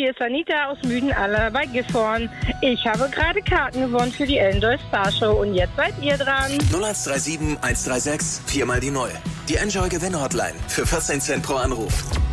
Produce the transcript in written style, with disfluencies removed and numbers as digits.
hier ist Anita aus Müden-Aller bei Gifhorn. Ich habe gerade Karten gewonnen für die Enjoy Star Show und jetzt seid ihr dran. 0137 136 4 mal die 0. Die Enjoy Gewinn Hotline für 14 Cent pro Anruf.